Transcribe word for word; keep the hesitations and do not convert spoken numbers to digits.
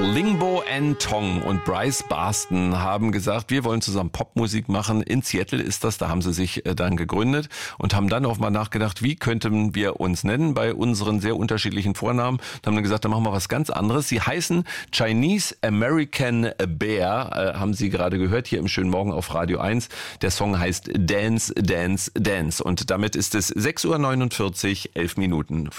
Lingbo and Tong und Bryce Barston haben gesagt, wir wollen zusammen Popmusik machen. In Seattle ist das, da haben sie sich dann gegründet und haben dann auch mal nachgedacht, wie könnten wir uns nennen bei unseren sehr unterschiedlichen Vornamen. Da haben wir gesagt, dann machen wir was ganz anderes. Sie heißen Chinese American Bear, äh, haben Sie gerade gehört, hier im schönen Morgen auf Radio eins. Der Song heißt Dance, Dance, Dance und damit ist es sechs Uhr neunundvierzig, elf Minuten.